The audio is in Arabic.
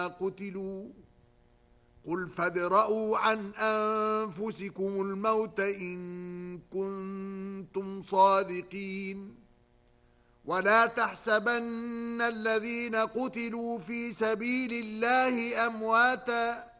قتلوا قل فادرءوا عن أنفسكم الموت إن كنتم صادقين ولا تحسبن الذين قتلوا في سبيل الله أمواتاً